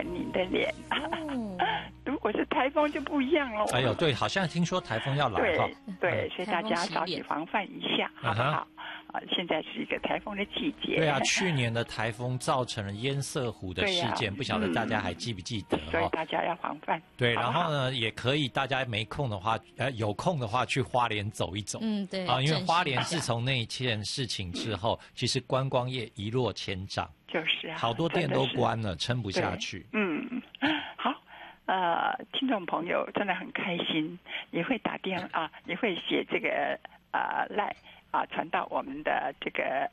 闻您的脸。如果是台风就不一样了。 哎呦，对，好像听说台风要来哈。 对，所以大家早起防范一下，好不好？现在是一个台风的季节。 对啊，去年的台风造成了堰塞湖的事件，不晓得大家还记不记得？ 所以大家要防范。 对，然后呢，也可以大家没空的话，有空的话去花莲走一走。 对啊，因为花莲自从那一件事情之后，其实观光业一落千丈， 就是啊， 好多店都关了，撑不下去。 好。听众朋友真的很开心，你会打电话你会写这个赖传到我们的这个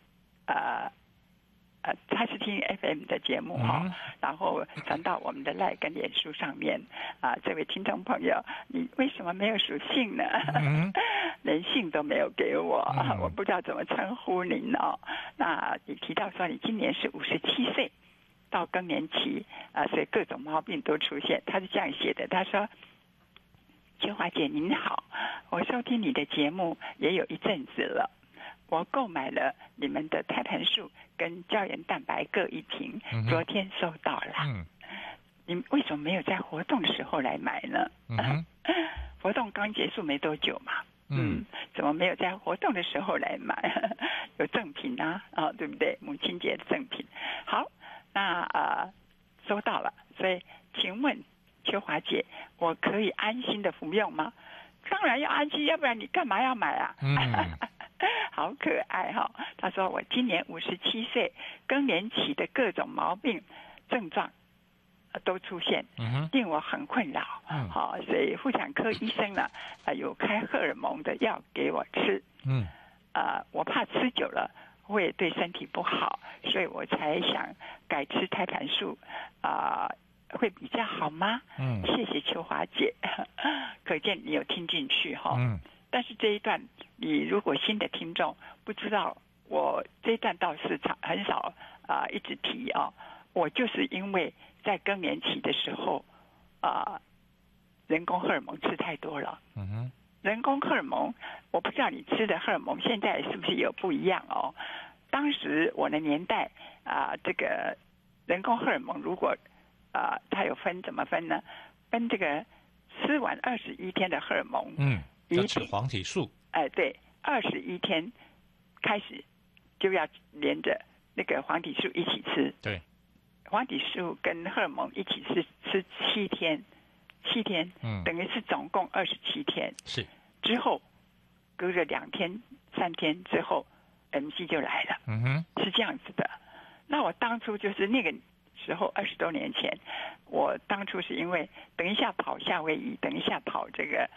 他是听 FM 的节目然后传到我们的赖跟脸书上面这位听众朋友，你为什么没有属姓呢？连姓都没有给我，我不知道怎么称呼您哦。那你提到说你今年是57岁。到更年期所以各种毛病都出现。他是这样写的，他说：秋华姐您好，我收听你的节目也有一阵子了，我购买了你们的胎盘素跟胶原蛋白各一瓶，昨天收到了。你为什么没有在活动的时候来买呢？活动刚结束没多久嘛。怎么没有在活动的时候来买？有赠品对不对？母亲节的赠品。好。那收到了，所以请问秋华姐，我可以安心的服用吗？当然要安心，要不然你干嘛要买啊？好可爱哈！他说我今年57岁，更年期的各种毛病症状都出现，令我很困扰。所以妇产科医生呢有开荷尔蒙的药给我吃。我怕吃久了会对身体不好，所以我才想改吃胎盘素会比较好吗？谢谢秋华姐，可见你有听进去哈。但是这一段你如果新的听众不知道，我这一段倒是很少一直提我就是因为在更年期的时候人工荷尔蒙吃太多了。人工荷尔蒙，我不知道你吃的荷尔蒙现在是不是有不一样哦。当时我的年代这个人工荷尔蒙如果它有分，怎么分呢？分这个吃完21天的荷尔蒙， 要吃黄体素。 对，21天开始就要连着那个黄体素一起吃。对，黄体素跟荷尔蒙一起吃7天。7天，等于是总共27天。是，之后隔着2天、3天之后 ，MC 就来了。是这样子的。那我当初就是那个时候20多年前，我当初是因为等一下跑夏威夷，等一下跑这个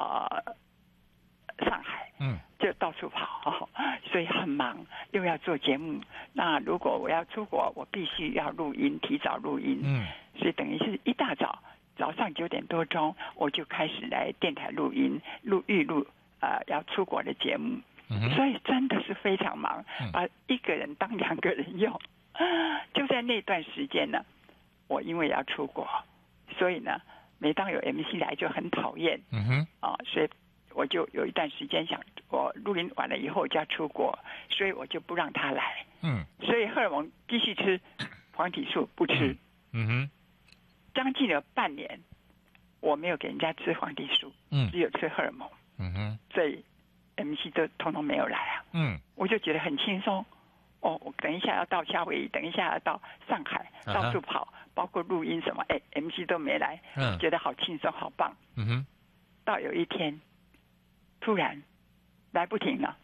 上海，就到处跑，所以很忙，又要做节目。那如果我要出国，我必须要录音，提早录音。所以等于是一大早。早上9点多钟，我就开始来电台录音，预录要出国的节目，所以真的是非常忙，把一个人当2个人用。就在那段时间呢，我因为要出国，所以呢，每当有 MC 来就很讨厌，所以我就有一段时间想，我录音完了以后就要出国，所以我就不让他来。所以荷尔蒙继续吃，黄体素不吃。将近了半年，我没有给人家吃黄体素，只有吃荷尔蒙，所以 MC 都通通没有来我就觉得很轻松。我等一下要到夏威夷，等一下要到上海，到处跑，包括录音什么，MC 都没来，觉得好轻松，好棒。到有一天，突然来不停了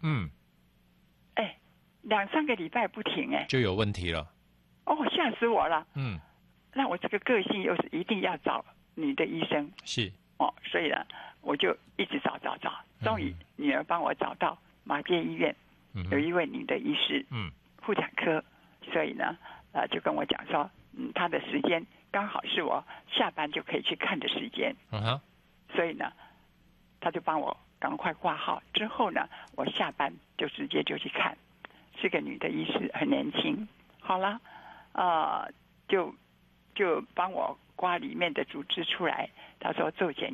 ，2-3个礼拜不停就有问题了。 吓死我了。那我这个个性又是一定要找女的医生，是所以呢，我就一直找，终于女儿帮我找到马偕医院有一位女的医师，妇产科，所以呢，就跟我讲说，她的时间刚好是我下班就可以去看的时间，所以呢，她就帮我赶快挂号，之后呢，我下班就直接就去看，是个女的医师，很年轻，好了，就帮我刮里面的组织出来，他说做检